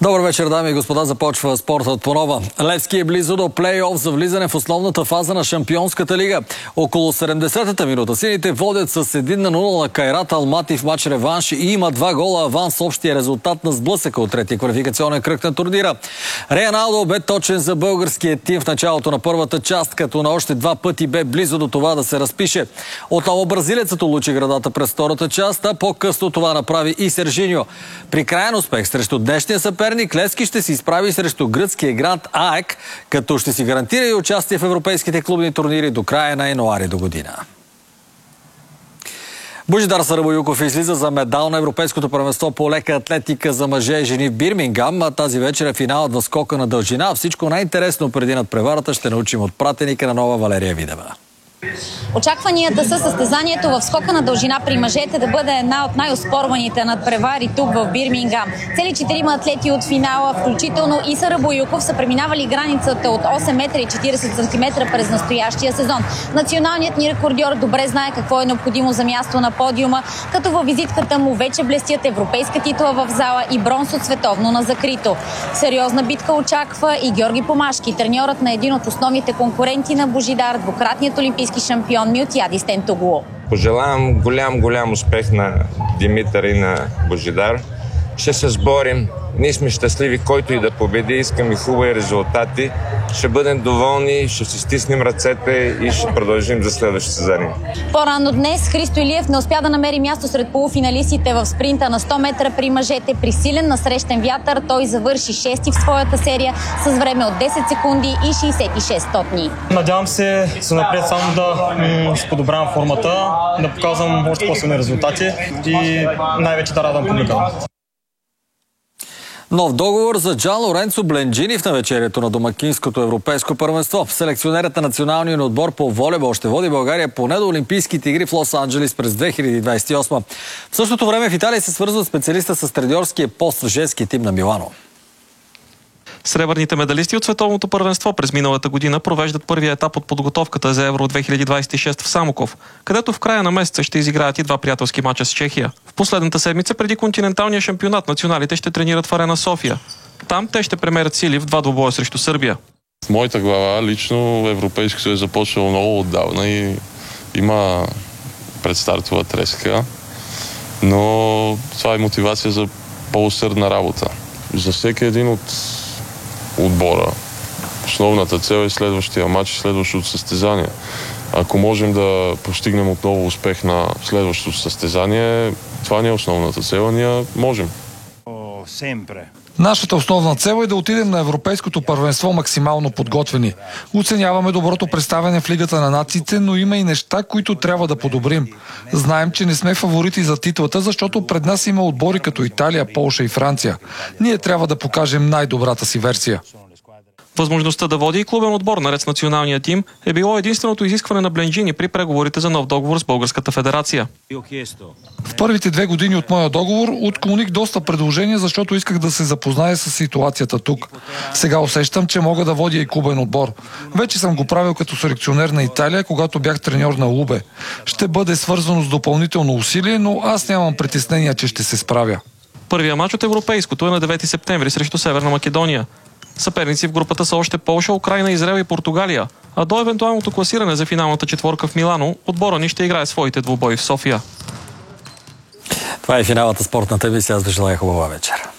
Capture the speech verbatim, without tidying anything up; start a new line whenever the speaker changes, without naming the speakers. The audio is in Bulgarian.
Добър вечер, дами и господа. Започва спортът по нова. Левски е близо до плей-оф за влизане в основната фаза на Шампионската лига. Около седемдесетата минута сините водят с един на нула на Кайрат Алмати в матч реванш и има два гола аванс. Общия резултат на сблъсъка от третия квалификационен кръг на турнира. Реалдо бе точен за българския тим в началото на първата част, като на още два пъти бе близо до това да се разпише. Отново бразилецът улучи градата през втората част, а по-късно това направи и Сержиньо. При краен успех срещу днешния съперник Левски ще се изправи срещу гръцкия гранд АЕК, като ще си гарантира и участие в европейските клубни турнири до края на януари до година. Божидар Сарабоюков излиза за медал на Европейското първенство по лека атлетика за мъже и жени в Бирмингам. А тази вечер е финалът в скока на дължина. Всичко най-интересно преди надпреварата ще научим от пратеника на нова Валерия Видева.
Очакванията са състезанието в скока на дължина при мъжете да бъде една от най-оспорваните надпревари тук в Бирмингам. Цели четирима атлети от финала, включително и Сарабоюков, са преминавали границата от осем метра и четиридесет сантиметра през настоящия сезон. Националният ни рекордьор добре знае какво е необходимо за място на подиума, като във визитката му вече блестят европейска титла в зала и бронз от световно на закрито. Сериозна битка очаква и Георги Помашки, треньорът на един от основните конкуренти на Божидар, двукратният олимпийски шампион Милтиадис Тентоглу.
Пожелавам голям, голям успех на Димитър и на Божидар. Ще се сборим. Ние сме щастливи, който и да победи. Искаме хубави резултати. Ще бъдем доволни, ще си стиснем ръцете и ще продължим за следващото състезание.
По-рано днес Христо Илиев не успя да намери място сред полуфиналистите в спринта на сто метра при мъжете. При силен насрещен вятър той завърши шести в своята серия с време от десет секунди и шейсет и шест стотни.
Надявам се за напред само да м- подобрявам формата, да показвам още по-силни резултати и най-вече да радвам публика.
Нов договор за Джан Лоренцо Бленджини в навечерието на домакинското европейско първенство. Селекционерът на националния отбор по волейбол ще води България поне до Олимпийските игри в Лос-Анджелес през две хиляди двадесет и осма. В същото време в Италия се свързва специалиста с треньорския пост в женски тим на Милано.
Сребърните медалисти от световното първенство през миналата година провеждат първия етап от подготовката за Евро две хиляди двадесет и шеста в Самоков, където в края на месеца ще изиграят и два приятелски мача с Чехия. В последната седмица преди континенталния шампионат националите ще тренират в Арена София. Там те ще премерят сили в два двубоя срещу Сърбия.
В моята глава лично европейското е започнало много отдавна и има предстартова треска, но това е мотивация за по-усърдна работа. За всеки един от отбора основната цел е следващия матч и следващото състезание. Ако можем да постигнем отново успех на следващото състезание, това не е основната цел, ние можем.
Нашата основна цел е да отидем на европейското първенство максимално подготвени. Оценяваме доброто представяне в Лигата на нациите, но има и неща, които трябва да подобрим. Знаем, че не сме фаворити за титлата, защото пред нас има отбори като Италия, Полша и Франция. Ние трябва да покажем най-добрата си версия.
Възможността да води и клубен отбор наред с националния тим е било единственото изискване на Бленджини при преговорите за нов договор с Българската федерация.
В първите две години от моя договор отклоних доста предложения, защото исках да се запозная с ситуацията тук. Сега усещам, че мога да водя и клубен отбор. Вече съм го правил като селекционер на Италия, когато бях треньор на Лубе. Ще бъде свързано с допълнително усилие, но аз нямам притеснения, че ще се справя.
Първия мач от европейското е на девети септември срещу Северна Македония. Съперници в групата са още Полша, Украйна, Израел и Португалия. А до евентуалното класиране за финалната четворка в Милано, отбора ни ще играе своите двубои в София.
Това е финалната спортната емисия. Аз ви желая хубава вечер.